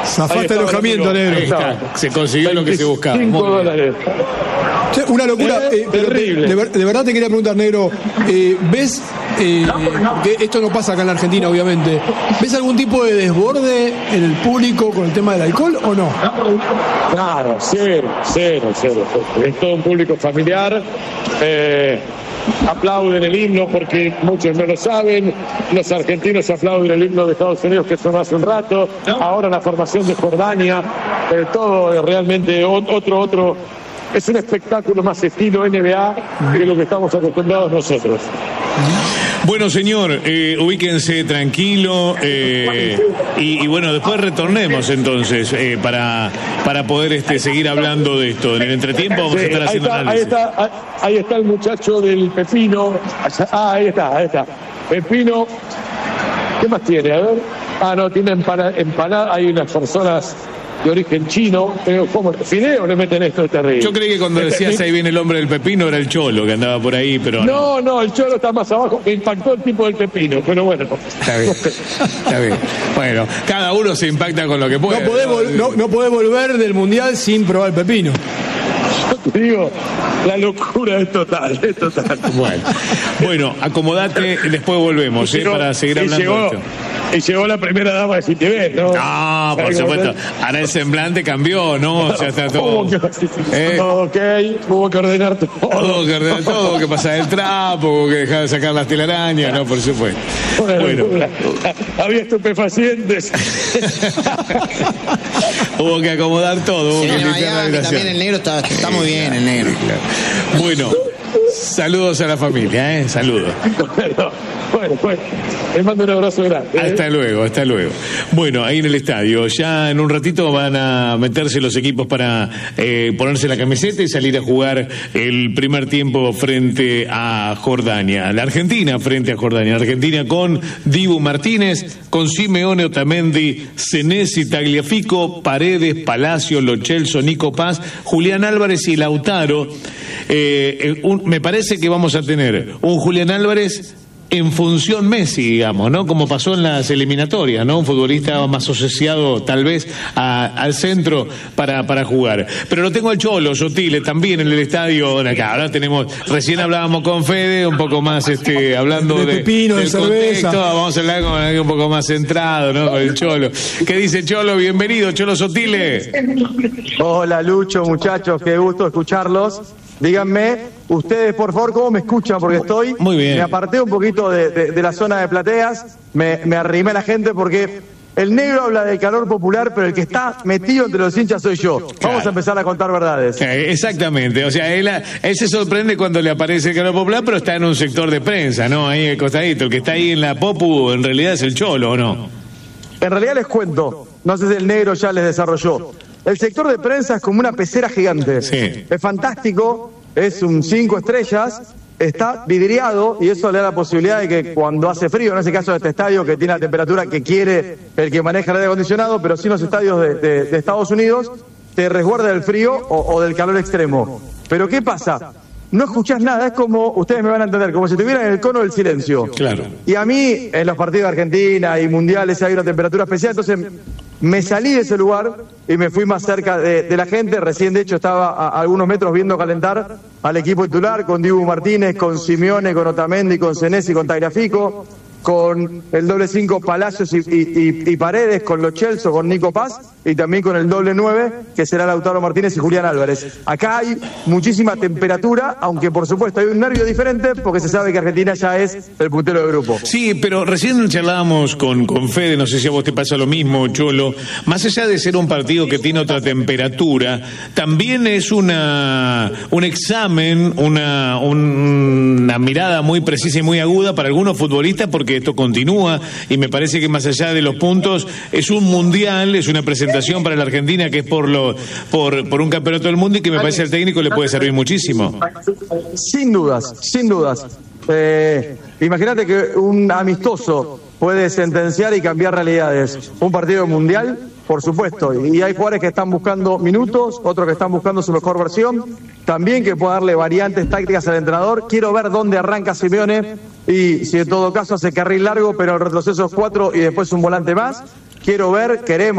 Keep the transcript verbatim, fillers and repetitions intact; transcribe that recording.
Zafaste alojamiento, negro. Se consiguió lo que se buscaba. cinco dólares. Una locura, eh, pero de, de, de verdad te quería preguntar, negro, eh, ¿ves, eh, que esto no pasa acá en la Argentina obviamente, ¿ves algún tipo de desborde en el público con el tema del alcohol o no? Claro, cero, cero, cero. Es todo un público familiar. Eh, aplauden el himno porque muchos no lo saben. Los argentinos aplauden el himno de Estados Unidos, que sonó hace un rato. Ahora la formación de Jordania. Eh, todo es realmente otro, otro. Es un espectáculo más estilo N B A que lo que estamos acostumbrados nosotros. Bueno, señor, eh, ubíquense tranquilo eh, y, y bueno, después retornemos entonces eh, para, para poder este, seguir hablando de esto. En el entretiempo vamos a estar ahí haciendo está, análisis. Ahí está, ahí está el muchacho del Pepino. Ah, ahí está, ahí está. Pepino. ¿Qué más tiene? A ver. Ah, no, tiene empanada. empanada. Hay unas personas de origen chino, pero ¿cómo? ¿Fideo le meten esto? Es terrible. Yo creí que cuando decías ahí viene el hombre del pepino era el cholo que andaba por ahí, pero no. No, no, el cholo está más abajo, me impactó el tipo del pepino, pero bueno. Está bien, está bien. Bueno, cada uno se impacta con lo que puede. No podés, vol- no, no podés volver del mundial sin probar el pepino. Te digo, la locura es total, es total. Bueno, bueno, acomodate y después volvemos, ¿eh? Llegó, para seguir hablando llegó, de esto. Y llegó la primera dama de Citibet, ¿no? No, por supuesto. Ahora el semblante cambió, ¿no? O sea, está todo. Eh, ok, hubo que ordenar todo. Hubo que ordenar todo, hubo que pasar el trapo, hubo que dejar de sacar las telarañas, ¿no? Por supuesto. Bueno, bueno. Había estupefacientes. Hubo que acomodar todo, hubo Sí, que en limpiar la Miami habitación. también el negro está, está muy bien, el negro. Bueno, saludos a la familia, ¿eh? Saludos. Bueno, bueno, bueno. Les mando un abrazo grande. ¿eh? Hasta luego, hasta luego. Bueno, ahí en el estadio, ya en un ratito van a meterse los equipos para eh, ponerse la camiseta y salir a jugar el primer tiempo frente a Jordania. La Argentina frente a Jordania. Argentina con Dibu Martínez, con Simeone Otamendi, Senesi, Tagliafico, Paredes, Palacio, Lo Celso, Nico Paz, Julián Álvarez y Lautaro. Eh, un, me parece que vamos a tener un Julián Álvarez en función Messi, digamos, ¿no? Como pasó en las eliminatorias, ¿no? Un futbolista más asociado tal vez a, al centro para, para jugar. Pero lo tengo al Cholo, Sotile, también en el estadio. Acá ahora tenemos, recién hablábamos con Fede, un poco más este, hablando de, de pepino, de cerveza. Vamos a hablar con alguien un poco más centrado, ¿no? Con el Cholo. ¿Qué dice Cholo? Bienvenido, Cholo Sotile. Hola Lucho, muchachos, qué gusto escucharlos. Díganme, ustedes por favor, ¿cómo me escuchan? Porque estoy, Muy bien. me aparté un poquito de, de, de la zona de plateas, me, me arrimé a la gente porque el negro habla del calor popular, pero el que está metido entre los hinchas soy yo. Vamos Claro. a empezar a contar verdades. Eh, Exactamente, o sea, él, él se sorprende cuando le aparece el calor popular, pero está en un sector de prensa, ¿no? Ahí al costadito, el que está ahí en la Popu en realidad es el Cholo, ¿o no? En realidad les cuento, no sé si el negro ya les desarrolló. El sector de prensa es como una pecera gigante. Sí. Es fantástico, es un cinco estrellas, está vidriado y eso le da la posibilidad de que cuando hace frío, en ese caso de este estadio que tiene la temperatura que quiere el que maneja el aire acondicionado, pero sí los estadios de, de, de Estados Unidos, te resguarda del frío o, o del calor extremo. Pero ¿qué pasa? No escuchás nada, es como, ustedes me van a entender, como si estuvieran en el cono del silencio. Claro. Y a mí, en los partidos de Argentina y mundiales hay una temperatura especial, entonces me salí de ese lugar y me fui más cerca de, de la gente. Recién, de hecho, estaba a, a algunos metros viendo calentar al equipo titular, con Dibu Martínez, con Simeone, con Otamendi, con Senesi, con Tagliafico, con el doble cinco Palacios y, y, y, y Paredes, con Lo Celso, con Nico Paz y también con el doble nueve que será Lautaro Martínez y Julián Álvarez. Acá hay muchísima temperatura, aunque por supuesto hay un nervio diferente porque se sabe que Argentina ya es el puntero del grupo. Sí, pero recién charlábamos con, con Fede, no sé si a vos te pasa lo mismo, Cholo. Más allá de ser un partido que tiene otra temperatura, también es una un examen, una, un, una mirada muy precisa y muy aguda para algunos futbolistas, porque esto continúa y me parece que más allá de los puntos es un mundial, es una presentación para la Argentina que es por lo por, por un campeonato del mundo y que me parece al técnico le puede servir muchísimo. Sin dudas, sin dudas. Eh, imagínate que un amistoso puede sentenciar y cambiar realidades. Un partido mundial, por supuesto, y hay jugadores que están buscando minutos, otros que están buscando su mejor versión, también que pueda darle variantes tácticas al entrenador. Quiero ver dónde arranca Simeone y si en todo caso hace carril largo, pero el retroceso es cuatro y después un volante más. Quiero ver, queremos